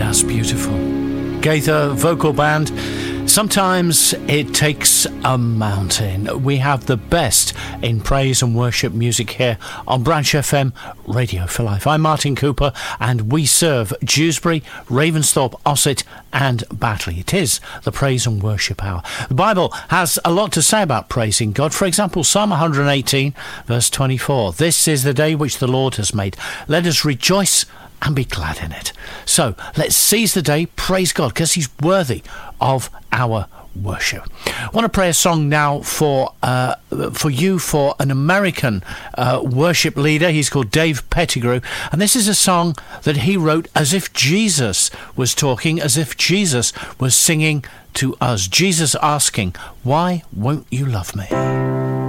That's beautiful. Gaither Vocal Band. Sometimes it takes a mountain. We have the best in praise and worship music here on Branch FM Radio for Life. I'm Martin Cooper, and we serve Dewsbury, Ravensthorpe, Ossett and Batley. It is the Praise and Worship Hour. The Bible has a lot to say about praising God. For example, Psalm 118 verse 24. This is the day which the Lord has made. Let us rejoice and be glad in it. So let's seize the day, praise God, because he's worthy of our worship. I want to pray a song now for you, for an American worship leader. He's called Dave Pettigrew, and this is a song that he wrote as if Jesus was talking, as if Jesus was singing to us. Jesus asking, "Why won't you love me?"